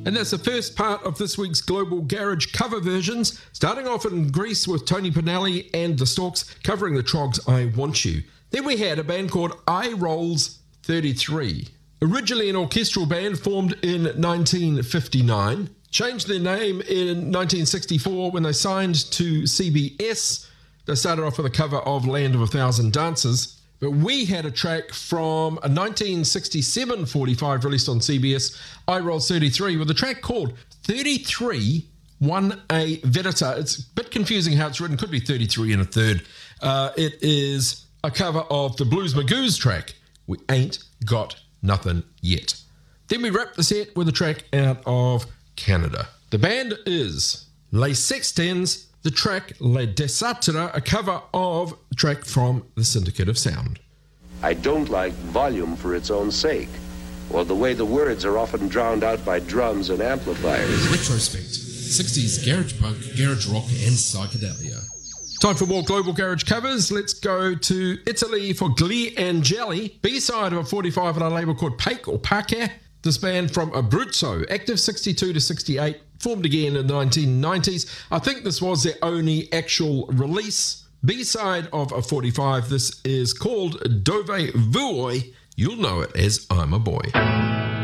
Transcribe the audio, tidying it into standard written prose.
And that's the first part of this week's Global Garage cover versions, starting off in Greece with Tony Pinelli and the Storks covering the Troggs' I Want You. Then we had a band called I Rolls 33. Originally an orchestral band formed in 1959, changed their name in 1964 when they signed to CBS. They started off with a cover of Land of a Thousand Dances. But we had a track from a 1967 45 released on CBS, I Rolls 33, with a track called 33 1A Verita. It's a bit confusing how it's written, could be 33 and a third. It is a cover of the Blues Magoos track, We Ain't Got Nothing Yet. Then we wrap the set with a track out of Canada. The band is Les Sextens. The track Le Desatra, a cover of a track from the Syndicate of Sound. I don't like volume for its own sake, or the way the words are often drowned out by drums and amplifiers. Retrospect, 60s garage punk, garage rock and psychedelia. Time for more Global Garage covers. Let's go to Italy for Glee and Jelly, B-side of a 45 on a label called Pake or Pake. This band from Abruzzo, active 62 to 68, formed again in the 1990s. I think this was their only actual release. B-side of a 45, this is called Dove Vuoi. You'll know it as I'm a Boy.